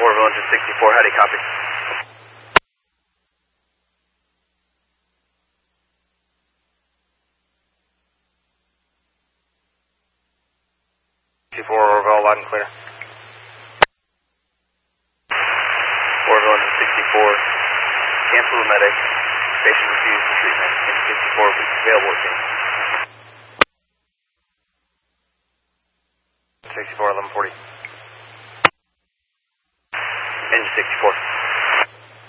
Orville engine 64, how do you copy? Orville, loud and clear. Orville engine 64, cancel the medic, patient refused the treatment, engine 64 available at 64, 1140. Engine 64.